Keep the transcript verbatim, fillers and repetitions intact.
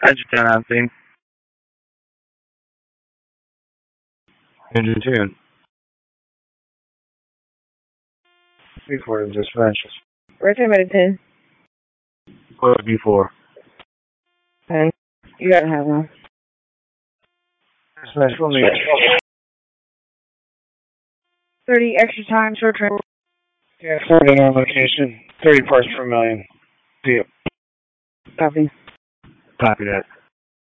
Engine ten on scene. Engine ten. Before dispatch. Where's everybody ten? What B four? ten. You gotta have one. Dispatch for me. thirty extra time, short train. Yeah, forward in our location. thirty parts per million. See ya. Copy. Copy that.